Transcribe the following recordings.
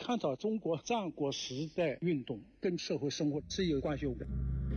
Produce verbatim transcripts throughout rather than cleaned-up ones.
探讨中国战国时代运动跟社会生活是有关系的。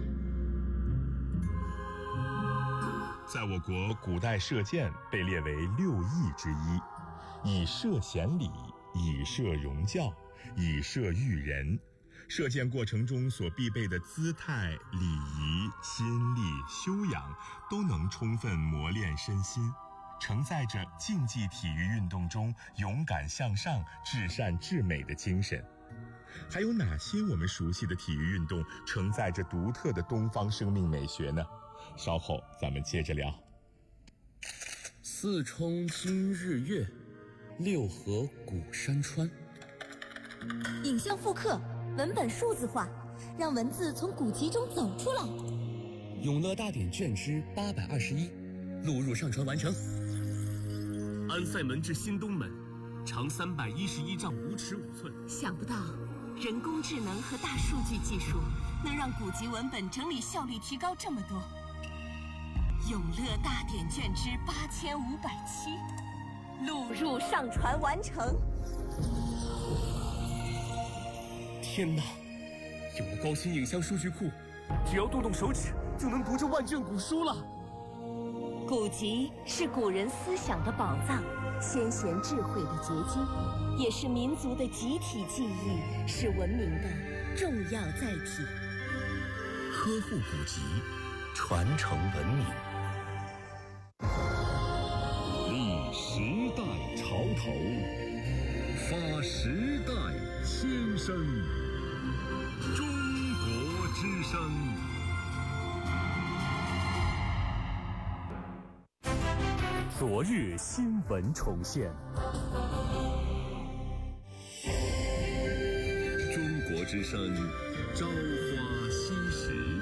在我国，古代射箭被列为六艺之一，以射显礼，以射容教，以射育人。射箭过程中所必备的姿态、礼仪、心力、修养，都能充分磨练身心，承载着竞技体育运动中勇敢向上、至善至美的精神。还有哪些我们熟悉的体育运动承载着独特的东方生命美学呢？稍后咱们接着聊。 四冲今日月，六合古山川。 影像复刻，文本数字化，让文字从古籍中走出来。 永乐大典卷之八百二十一，录入上传完成。 安塞门至新东门，长三百一十一丈五尺五寸。 想不到人工智能和大数据技术能让古籍文本整理效率提高这么多。永乐大典卷之八千五百七，录入上传完成。 天哪，有了高清影像数据库，只要动动手指就能读这万卷古书了。 古籍是古人思想的宝藏，先贤智慧的结晶，也是民族的集体记忆，是文明的重要载体。 呵护古籍，传承文明。 立时代潮头，发时代先声。中国之声。 昨日新闻重现。 中国之声，朝花夕拾。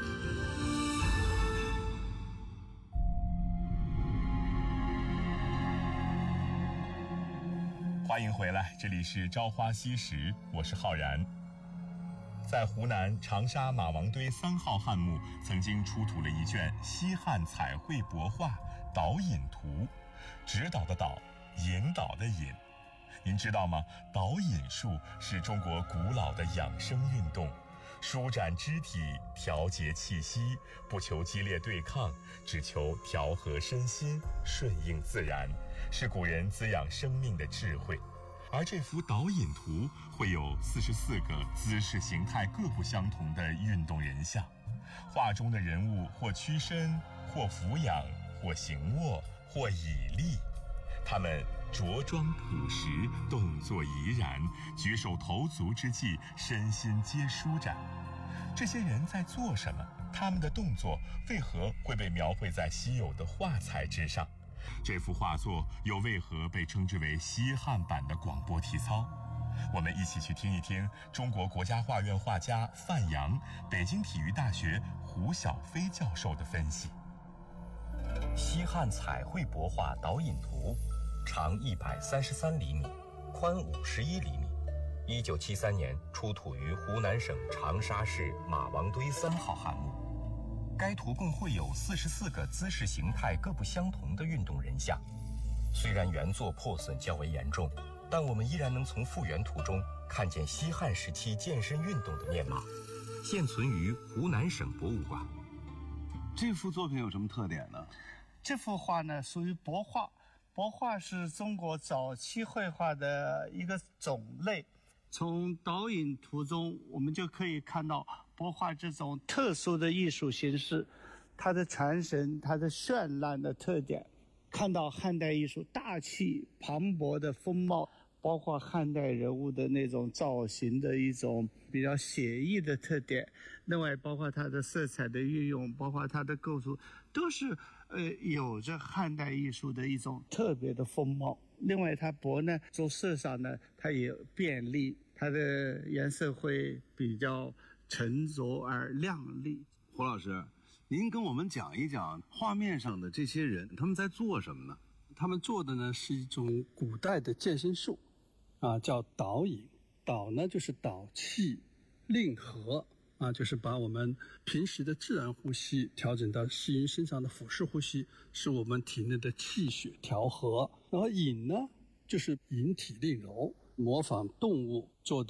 欢迎回来，这里是朝花夕拾，我是浩然。在湖南长沙马王堆三号汉墓曾经出土了一卷西汉彩绘帛画《导引图》，指导的导，引导的引。您知道吗？导引术是中国古老的养生运动，舒展肢体，调节气息，不求激烈对抗，只求调和身心，顺应自然，是古人滋养生命的智慧。而这幅导引图会有四十四个姿势形态各不相同的运动人像，画中的人物或屈身，或俯仰，或行卧，或倚立。他们着装朴实，动作怡然，举手投足之际，身心皆舒展。这些人在做什么？他们的动作为何会被描绘在稀有的画材之上？这幅画作又为何被称之为西汉版的广播体操？我们一起去听一听中国国家画院画家范阳、北京体育大学胡晓飞教授的分析。 西汉彩绘帛画导引图，长一百三十三厘米，宽五十一厘米，一九七三年出土于湖南省长沙市马王堆三号汉墓。该图共绘有四十四个姿势形态各不相同的运动人像。虽然原作破损较为严重，但我们依然能从复原图中看见西汉时期健身运动的面貌。现存于湖南省博物馆。 这幅作品有什么特点呢？ 这幅画呢属于帛画，帛画是中国早期绘画的一个种类。从导引图中我们就可以看到帛画这种特殊的艺术形式，它的传神，它的绚烂的特点，看到汉代艺术大气磅礴的风貌，包括汉代人物的那种造型的一种比较写意的特点，另外包括它的色彩的运用，包括它的构图，都是呃有着汉代艺术的一种特别的风貌。另外它帛呢做色上呢它也便利，它的颜色会比较沉着而亮丽。 胡老师，您跟我们讲一讲画面上的这些人他们在做什么呢？ 他们做的呢是一种古代的健身术啊，叫导引。导呢就是导气令和啊，就是把我们平时的自然呼吸调整到适应身上的腹式呼吸，使我们体内的气血调和。然后引呢就是引体令柔，模仿动物做的